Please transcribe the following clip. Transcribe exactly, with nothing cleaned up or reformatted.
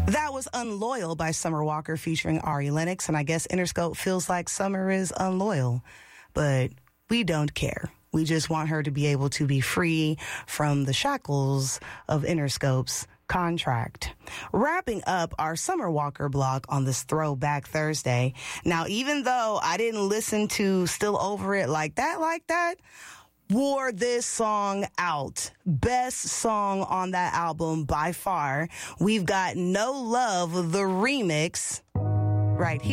That was Unloyal by Summer Walker featuring Ari Lennox, and I guess Interscope feels like Summer is unloyal, but we don't care. We just want her to be able to be free from the shackles of Interscope's contract. Wrapping up our Summer Walker block on this Throwback Thursday. Now, even though I didn't listen to Still Over It like that, like that, wore this song out. Best song on that album by far. We've got No Love, the remix, right here.